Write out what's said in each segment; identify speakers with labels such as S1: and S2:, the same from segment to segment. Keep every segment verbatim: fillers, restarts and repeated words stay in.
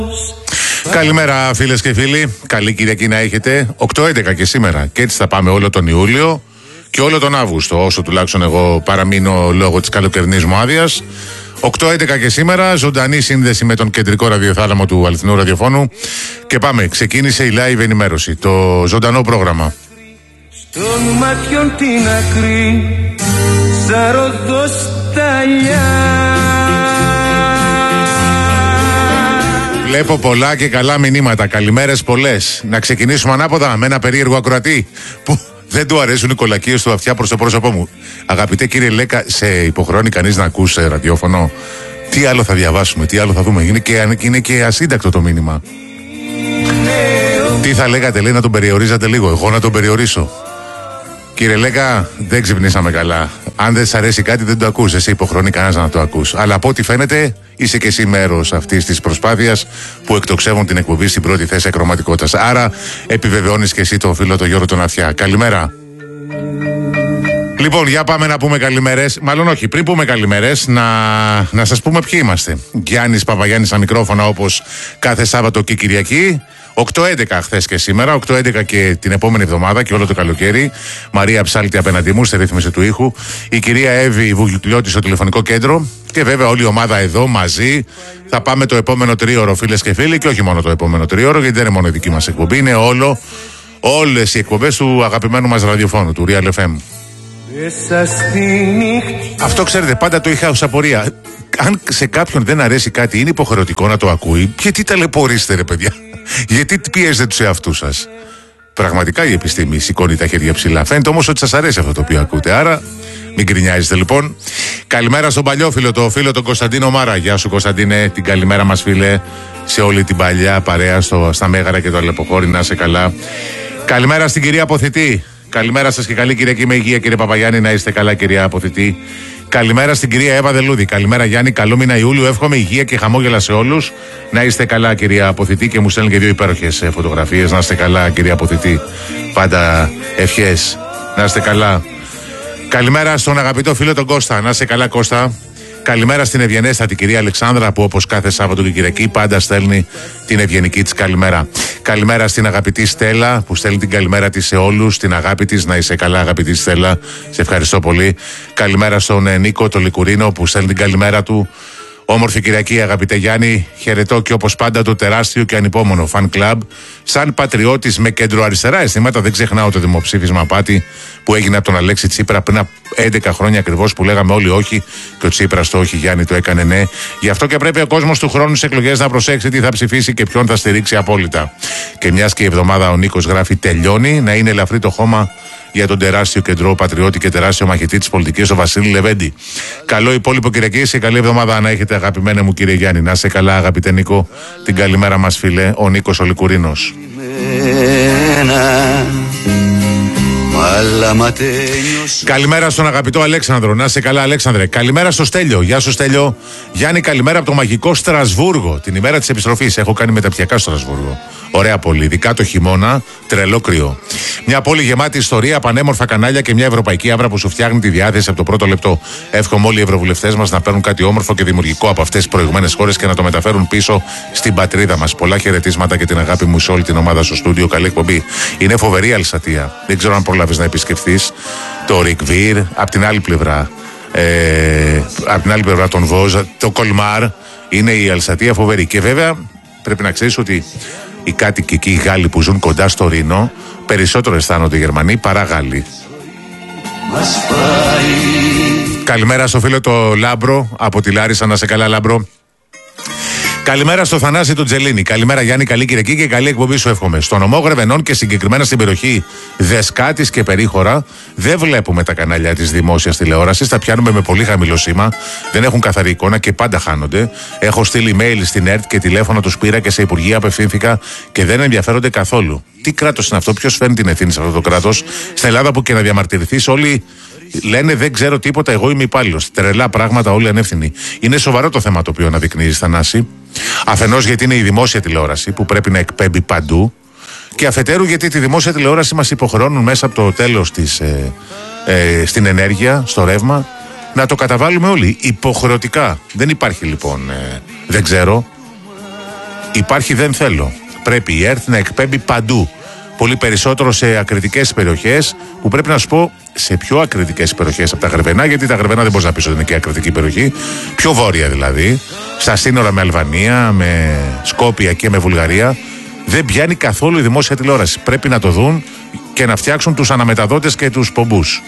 S1: Καλημέρα φίλες και φίλοι, καλή Κυριακή να έχετε. οκτώ έντεκα και σήμερα και έτσι θα πάμε όλο τον Ιούλιο και όλο τον Αύγουστο, όσο τουλάχιστον εγώ παραμείνω λόγω της καλοκαιρινής μου άδειας. οκτώ έντεκα και σήμερα, ζωντανή σύνδεση με τον κεντρικό ραδιοθάλαμο του αληθινού ραδιοφώνου. Και πάμε, ξεκίνησε η live ενημέρωση, το ζωντανό πρόγραμμα.
S2: Στον ματιών την ακρή, σαν ροδοσταλιά.
S1: Βλέπω πολλά και καλά μηνύματα. Καλημέρες πολλές. Να ξεκινήσουμε ανάποδα με ένα περίεργο ακροατή που δεν του αρέσουν οι κολακίες του αυτιά προς το πρόσωπό μου. Αγαπητέ κύριε Λέκα, σε υποχρεώνει κανείς να ακούς ραδιόφωνο? Τι άλλο θα διαβάσουμε, τι άλλο θα δούμε? Είναι και, είναι και ασύντακτο το μήνυμα. Τι θα λέγατε, λέει, να τον περιορίζατε λίγο? Εγώ να τον περιορίσω? Κύριε Λέκα, δεν ξυπνήσαμε καλά. Αν δεν σ' αρέσει κάτι, δεν το ακούς. Εσύ υποχρεώνει κανένας να το ακούς. Αλλά από ό,τι φαίνεται, είσαι και εσύ μέρος αυτής της προσπάθειας που εκτοξεύουν την εκπομπή στην πρώτη θέση ακροματικότητας. Άρα, επιβεβαιώνεις και εσύ το φίλο το Γιώργο τον Αυτιά. Καλημέρα. Λοιπόν, για πάμε να πούμε καλημέρες. Μάλλον όχι, πριν πούμε καλημέρες, να, να σας πούμε ποιοι είμαστε. Γιάννης Παπαγιάννης στα μικρόφωνα, όπως κάθε Σάββατο και Κυριακή. οκτώ έντεκα χθες και σήμερα, οκτώ έντεκα και την επόμενη εβδομάδα και όλο το καλοκαίρι. Μαρία Ψάλτη απέναντί μου στη ρύθμιση του ήχου. Η κυρία Εύη Βουγιουκλιώτη στο τηλεφωνικό κέντρο. Και βέβαια όλη η ομάδα εδώ μαζί. Θα πάμε το επόμενο τρίωρο, φίλες και φίλοι. Και όχι μόνο το επόμενο τρίωρο, γιατί δεν είναι μόνο η δική μας εκπομπή. Είναι όλο, όλες οι εκπομπές του αγαπημένου μας ραδιοφώνου, του Real εφ εμ. Αυτό ξέρετε, πάντα το είχα ως απορία. Αν σε κάποιον δεν αρέσει κάτι, είναι υποχρεωτικό να το ακούει? Γιατί ταλαιπωρείστε, ρε παιδιά? Γιατί πιέζετε τους εαυτούς σας? Πραγματικά η επιστήμη σηκώνει τα χέρια ψηλά. Φαίνεται όμως ότι σας αρέσει αυτό το οποίο ακούτε. Άρα μην γκρινιάζετε λοιπόν. Καλημέρα στον παλιόφιλο, το φίλο τον Κωνσταντίνο Μάρα. Γεια σου Κωνσταντίνε, την καλημέρα μας φίλε. Σε όλη την παλιά παρέα στο, στα Μέγαρα και το Αλεποχώρι, να είσαι καλά. Καλημέρα στην κυρία Αποθητή. Καλημέρα σας και καλή Κυριακή με υγεία, κύριε Παπαγιάννη, να είστε καλά, κυρία Αποθητή. Καλημέρα στην κυρία Εύα Δελούδη. Καλημέρα Γιάννη, καλό μήνα Ιούλιο. Εύχομαι υγεία και χαμόγελα σε όλους. Να είστε καλά, κυρία Αποθητή, και μου στέλνει και δύο υπέροχες φωτογραφίες. Να είστε καλά, κυρία Αποθητή. Πάντα ευχές. Να είστε καλά. Καλημέρα στον αγαπητό φίλο τον Κώστα. Να είστε καλά, Κώστα. Καλημέρα στην ευγενέστατη κυρία Αλεξάνδρα, που όπως κάθε Σάββατο και Κυριακή πάντα στέλνει την ευγενική της καλημέρα. Καλημέρα στην αγαπητή Στέλλα, που στέλνει την καλημέρα της σε όλους. Την αγάπη της, να είσαι καλά, αγαπητή Στέλλα. Σε ευχαριστώ πολύ. Καλημέρα στον Νίκο, το Λικουρίνο, που στέλνει την καλημέρα του. Όμορφη Κυριακή, αγαπητέ Γιάννη. Χαιρετώ και όπως πάντα το τεράστιο και ανυπόμονο fan club. Σαν πατριώτης με κέντρο-αριστερά αισθήματα, δεν ξεχνάω το δημοψήφισμα πάτη που έγινε από τον Αλέξη Τσίπρα πριν από έντεκα χρόνια ακριβώς, που λέγαμε όλοι όχι και ο Τσίπρας το όχι, Γιάννη, το έκανε ναι. Γι' αυτό και πρέπει ο κόσμος του χρόνου στις εκλογές να προσέξει τι θα ψηφίσει και ποιον θα στηρίξει απόλυτα. Και μιας και η εβδομάδα ο Νίκος γράφει τελειώνει, να είναι ελαφρύ το χώμα για τον τεράστιο κεντρό πατριώτη και τεράστιο μαχητή της πολιτικής, ο Βασίλη Λεβέντη. Καλό υπόλοιπο Κυριακή και καλή εβδομάδα να έχετε, αγαπημένε μου κύριε Γιάννη. Να είσαι καλά, αγαπητέ Νίκο. Την καλημέρα μας, φίλε, ο Νίκος ο Λικουρίνος. Καλημέρα στον αγαπητό Αλέξανδρο. Να είσαι καλά, Αλέξανδρε. Καλημέρα στο Στέλιο. Γεια σου, Στέλιο. Γιάννη, καλημέρα από το μαγικό Στρασβούργο. Την ημέρα της επιστροφής. Έχω κάνει μεταπτυχιακά στο Στρασβούργο. Ωραία πόλη, ειδικά το χειμώνα, τρελό κρύο. Μια πόλη γεμάτη ιστορία, πανέμορφα κανάλια και μια ευρωπαϊκή άβρα που σου φτιάχνει τη διάθεση από το πρώτο λεπτό. Εύχομαι όλοι οι ευρωβουλευτές μας να παίρνουν κάτι όμορφο και δημιουργικό από αυτές τις προηγούμενες χώρες και να το μεταφέρουν πίσω στην πατρίδα μας. Πολλά χαιρετίσματα και την αγάπη μου σε όλη την ομάδα στο στούντιο. Καλή εκπομπή. Είναι φοβερή η Αλσατία. Δεν ξέρω αν προλάβεις να επισκεφθείς το Ρικβίρ. Απ' την άλλη πλευρά, ε, απ' την άλλη πλευρά τον Βόζ, το Κολμάρ. Είναι η Αλσατία φοβερή. Και βέβαια πρέπει να ξέρεις ότι οι κάτοικοι εκεί, οι Γάλλοι που ζουν κοντά στο Ρήνο, περισσότερο αισθάνονται οι Γερμανοί παρά Γάλλοι. Καλημέρα στο φίλο το Λάμπρο από τη Λάρισα, να σε καλά, Λάμπρο. Καλημέρα στο Θανάση του Τζελίνη. Καλημέρα Γιάννη, καλή Κυριακή και καλή εκπομπή σου εύχομαι. Στο νομό Γρεβενών και συγκεκριμένα στην περιοχή Δεσκάτης και Περίχωρα δεν βλέπουμε τα κανάλια της δημόσιας τηλεόρασης. Τα πιάνουμε με πολύ χαμηλό σήμα. Δεν έχουν καθαρή εικόνα και πάντα χάνονται. Έχω στείλει email στην ΕΡΤ και τηλέφωνα τους πήρα και σε υπουργεία απευθύνθηκα και δεν ενδιαφέρονται καθόλου. Τι κράτος είναι αυτό, ποιος φέρνει την ευθύνη σε αυτό το κράτος? Στην Ελλάδα που και να διαμαρτυρηθείς όλοι λένε δεν ξέρω τίποτα, εγώ είμαι υπάλληλος. Τρελά πράγματα, όλοι ανεύθυνοι. Είναι σοβαρό το θέμα το οποίο αναδεικνύεις, Θανάση. Αφενός γιατί είναι η δημόσια τηλεόραση που πρέπει να εκπέμπει παντού, και αφετέρου γιατί τη δημόσια τηλεόραση μας υποχρεώνουν μέσα από το τέλος της ε, ε, στην ενέργεια, στο ρεύμα, να το καταβάλουμε όλοι υποχρεωτικά. Δεν υπάρχει λοιπόν ε, δεν ξέρω. Υπάρχει δεν θέλω. Πρέπει η ΕΡΤ να εκπέμπει παντού. Πολύ περισσότερο σε ακριτικές περιοχές, που πρέπει να σου πω σε πιο ακριτικές περιοχές από τα Γρεβενά, γιατί τα Γρεβενά δεν μπορείς να πεις ότι είναι και ακριτική περιοχή. Πιο βόρεια δηλαδή, στα σύνορα με Αλβανία, με Σκόπια και με Βουλγαρία. Δεν πιάνει καθόλου η δημόσια τηλεόραση. Πρέπει να το δουν και να φτιάξουν τους αναμεταδότες και τους πομπούς.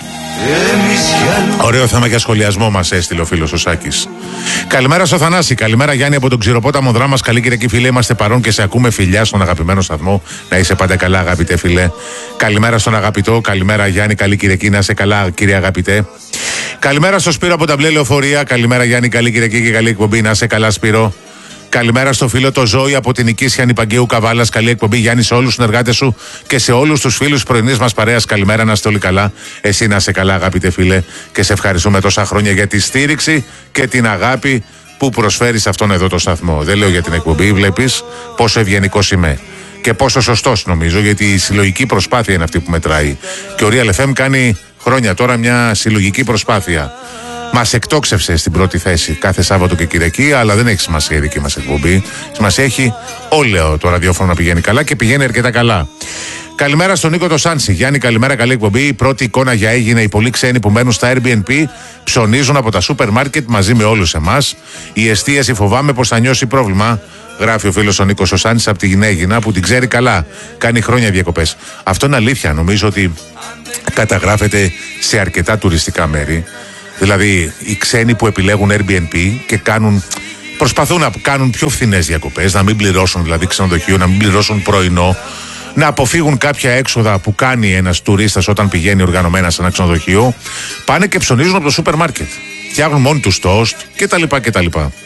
S1: Ωραίο θέμα για σχολιασμό μας έστειλε ο φίλος ο Σάκης. Καλημέρα στο Θανάση. Καλημέρα Γιάννη από τον Ξηροπόταμο Δράμας. Καλή Κυριακή φίλε. Είμαστε παρόν και σε ακούμε, φιλιά στον αγαπημένο σταθμό. Να είσαι πάντα καλά, αγαπητέ φίλε. Καλημέρα στον αγαπητό. Καλημέρα Γιάννη. Καλή Κυριακή. Να είσαι καλά, κύριε αγαπητέ. Καλημέρα στο Σπύρο από τα Μπλε Λεωφορεία. Καλημέρα Γιάννη. Καλή Κυριακή και καλή εκπομπή. Να είσαι καλά, Σπύρο. Καλημέρα στο φίλο το Ζώη από την Νικήσια Νηπαγγείου Καβάλας. Καλή εκπομπή, Γιάννη, σε όλους τους συνεργάτες σου και σε όλους τους φίλους πρωινής μας παρέας. Καλημέρα, να είστε όλοι καλά. Εσύ να είσαι καλά, αγαπητέ φίλε, και σε ευχαριστούμε τόσα χρόνια για τη στήριξη και την αγάπη που προσφέρεις αυτόν εδώ το σταθμό. Δεν λέω για την εκπομπή, βλέπεις πόσο ευγενικός είμαι. Και πόσο σωστός νομίζω, γιατί η συλλογική προσπάθεια είναι αυτή που μετράει. Και ο Real εφ εμ κάνει χρόνια τώρα μια συλλογική προσπάθεια. Μας εκτόξευσε στην πρώτη θέση κάθε Σάββατο και Κυριακή, αλλά δεν έχει σημασία η δική μας εκπομπή. Σημασία έχει όλο το ραδιόφωνο να πηγαίνει καλά και πηγαίνει αρκετά καλά. Καλημέρα στον Νίκο το Σάνση. Γιάννη, καλημέρα, καλή εκπομπή. Η πρώτη εικόνα για έγινε. Οι πολλοί ξένοι που μένουν στα Airbnb ψωνίζουν από τα σούπερ μάρκετ μαζί με όλους εμάς. Η εστίαση φοβάμαι πως θα νιώσει πρόβλημα. Γράφει ο φίλος ο Νίκος ο Σάνσης από τη Γυναίγινα που την ξέρει καλά. Κάνει χρόνια διακοπές. Αυτό είναι αλήθεια. Νομίζω ότι καταγράφεται σε αρκετά τουριστικά μέρη. Δηλαδή οι ξένοι που επιλέγουν Airbnb και κάνουν, προσπαθούν να κάνουν πιο φθηνές διακοπές, να μην πληρώσουν δηλαδή ξενοδοχείο, να μην πληρώσουν πρωινό, να αποφύγουν κάποια έξοδα που κάνει ένας τουρίστας όταν πηγαίνει οργανωμένα σε ένα ξενοδοχείο, πάνε και ψωνίζουν από το σούπερ μάρκετ. Φτιάχνουν μόνοι τους τόστ κτλ. κτλ.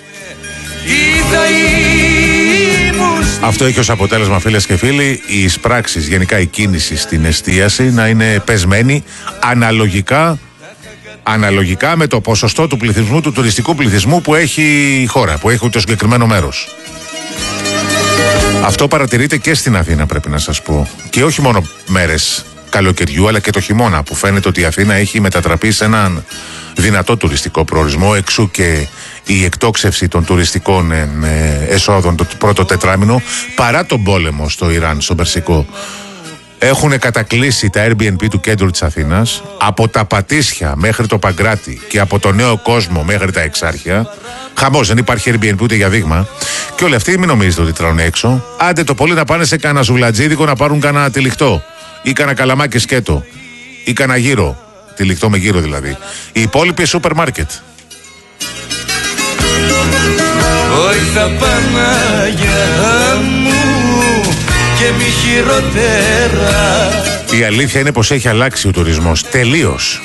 S1: Αυτό έχει ως αποτέλεσμα, φίλες και φίλοι, οι εισπράξεις, γενικά η κίνηση στην εστίαση να είναι πεσμένη αναλογικά. Αναλογικά με το ποσοστό του πληθυσμού, του τουριστικού πληθυσμού που έχει η χώρα, που έχει το συγκεκριμένο μέρος. Αυτό παρατηρείται και στην Αθήνα, πρέπει να σας πω. Και όχι μόνο μέρες καλοκαιριού, αλλά και το χειμώνα, που φαίνεται ότι η Αθήνα έχει μετατραπεί σε έναν δυνατό τουριστικό προορισμό, εξού και η εκτόξευση των τουριστικών εσόδων το πρώτο τετράμινο, παρά τον πόλεμο στο Ιράν, στον Περσικό. Έχουν κατακλείσει τα Airbnb του κέντρου της Αθήνας, από τα Πατήσια μέχρι το Παγκράτη και από το Νέο Κόσμο μέχρι τα Εξάρχεια. Χαμός, δεν υπάρχει Airbnb ούτε για δείγμα. Και όλοι αυτοί μην νομίζετε ότι τρώνε έξω. Άντε το πολύ να πάνε σε κανένα ζουλατζίδικο να πάρουν κανένα τυλιχτό. Ή κανένα καλαμάκι σκέτο. Ή κανένα γύρο. Τυλιχτό με γύρο δηλαδή. Οι υπόλοιποι σούπερ μάρκετ.
S2: Όχι θα Παναγιά μου και μη χειρότερα.
S1: Η αλήθεια είναι πως έχει αλλάξει ο τουρισμός τελείως.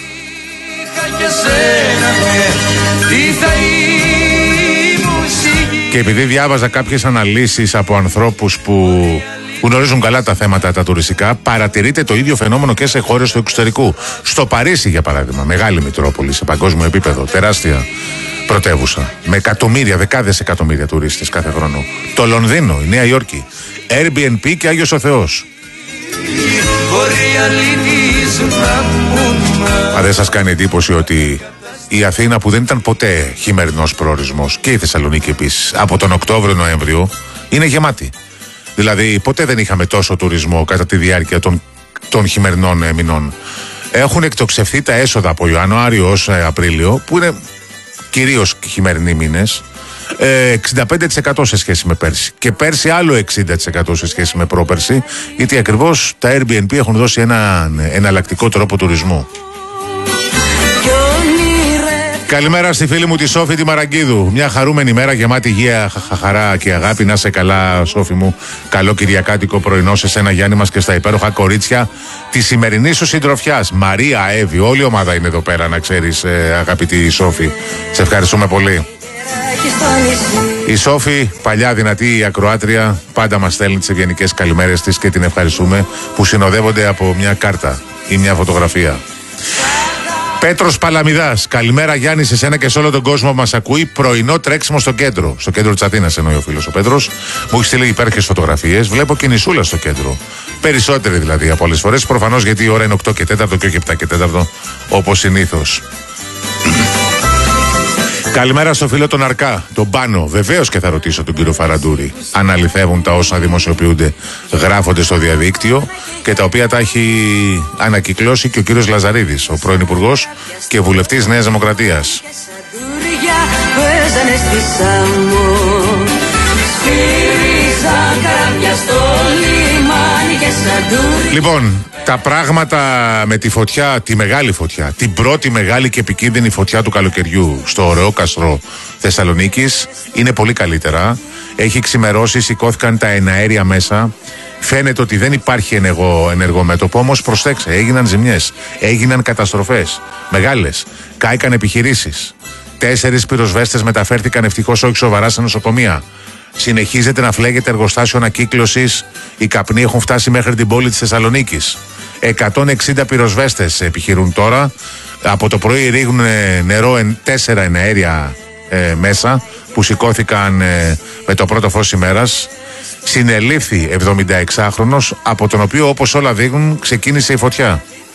S1: Και επειδή διάβαζα κάποιες αναλύσεις από ανθρώπους που γνωρίζουν καλά τα θέματα τα τουριστικά, παρατηρείται το ίδιο φαινόμενο και σε χώρες του εξωτερικού. Στο Παρίσι, για παράδειγμα, μεγάλη μητρόπολη σε παγκόσμιο επίπεδο, τεράστια πρωτεύουσα, με εκατομμύρια, δεκάδες εκατομμύρια τουρίστες κάθε χρόνο. Το Λονδίνο, η Νέα Υόρκη, Airbnb και Άγιος ο Θεός. Αν δεν σας κάνει εντύπωση ότι η Αθήνα, που δεν ήταν ποτέ χειμερινός προορισμός, και η Θεσσαλονίκη επίσης, από τον Οκτώβριο-Νοέμβριο είναι γεμάτη. Δηλαδή ποτέ δεν είχαμε τόσο τουρισμό κατά τη διάρκεια των, των χειμερινών ε, μηνών. Έχουν εκτοξευθεί τα έσοδα από Ιανουάριο ως ε, Απρίλιο, που είναι κυρίως χειμερινοί μήνες, ε, εξήντα πέντε τοις εκατό σε σχέση με πέρσι. Και πέρσι άλλο εξήντα τοις εκατό σε σχέση με πρόπερσι, γιατί ακριβώς τα Airbnb έχουν δώσει ένα εναλλακτικό τρόπο τουρισμού. Καλημέρα στη φίλη μου τη Σόφη τη Μαραγκίδου. Μια χαρούμενη μέρα γεμάτη υγεία, χαρά και αγάπη. Να σε καλά, Σόφη μου. Καλό κυριακάτικο πρωινό σε σένα, Γιάννη μας, και στα υπέροχα κορίτσια τη σημερινή σου συντροφιάς. Μαρία, Εύη, όλη η ομάδα είναι εδώ πέρα, να ξέρεις, ε, αγαπητή Σόφη. Σε ευχαριστούμε πολύ. Η Σόφη, παλιά δυνατή ακροάτρια, πάντα μας στέλνει τις ευγενικές καλημέρες της και την ευχαριστούμε, που συνοδεύονται από μια κάρτα ή μια φωτογραφία. Πέτρος Παλαμιδάς, καλημέρα Γιάννη σε σένα και σε όλο τον κόσμο που μας ακούει. Πρωινό τρέξιμο στο κέντρο. Στο κέντρο της Αθήνας εννοεί ο φίλος ο Πέτρος. Μου έχει στείλει υπέροχες φωτογραφίες. Βλέπω και νησούλα στο κέντρο. Περισσότεροι δηλαδή από άλλες φορές. Προφανώς γιατί η ώρα είναι οκτώ και τέσσερα και όχι επτά και τέσσερα όπως συνήθως. Καλημέρα στο φίλο τον Αρκά, τον Πάνο. Βεβαίως και θα ρωτήσω τον κύριο Φαραντούρη αν αληθεύουν τα όσα δημοσιοποιούνται, γράφονται στο διαδίκτυο και τα οποία τα έχει ανακυκλώσει και ο κύριος Λαζαρίδης, ο πρώην υπουργός και βουλευτής Νέας Δημοκρατίας. Λοιπόν, τα πράγματα με τη φωτιά, τη μεγάλη φωτιά, την πρώτη μεγάλη και επικίνδυνη φωτιά του καλοκαιριού στο Ωρεόκαστρο Θεσσαλονίκης είναι πολύ καλύτερα. Έχει ξημερώσει, σηκώθηκαν τα εναέρια μέσα. Φαίνεται ότι δεν υπάρχει ενεργό, ενεργό μέτωπο, όμως προσέξτε, έγιναν ζημιές, έγιναν καταστροφές μεγάλες, κάηκαν επιχειρήσεις. Τέσσερις πυροσβέστες μεταφέρθηκαν ευτυχώς όχι σοβαρά σε νοσοκομεία. Συνεχίζεται να φλέγεται εργοστάσιο ανακύκλωσης. Οι καπνοί έχουν φτάσει μέχρι την πόλη της Θεσσαλονίκης. εκατόν εξήντα πυροσβέστες επιχειρούν τώρα. Από το πρωί ρίχνουν νερό εν τέσσερα εναέρια ε, μέσα που σηκώθηκαν ε, με το πρώτο φως ημέρας. Συνελήφθη εβδομηνταεξάχρονος, από τον οποίο όπως όλα δείχνουν ξεκίνησε η φωτιά.